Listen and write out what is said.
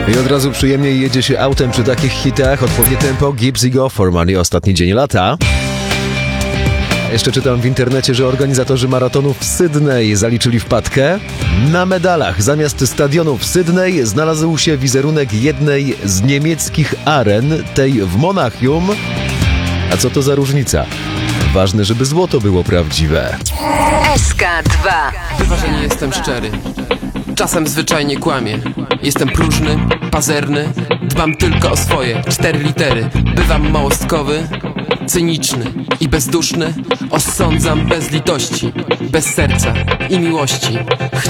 I od razu przyjemniej jedzie się autem przy takich hitach. Odpowiednie tempo, Gibbs i Go for Money, ostatni dzień lata. Jeszcze czytam w internecie, że organizatorzy maratonu w Sydney zaliczyli wpadkę. Na medalach zamiast stadionu w Sydney znalazł się wizerunek jednej z niemieckich aren, tej w Monachium. A co to za różnica? Ważne, żeby złoto było prawdziwe. SK2. Bywa, że nie jestem szczery. Czasem zwyczajnie kłamię. Jestem próżny, pazerny. Dbam tylko o swoje 4 litery. Bywam małostkowy, cyniczny i bezduszny. Osądzam bez litości, bez serca i miłości.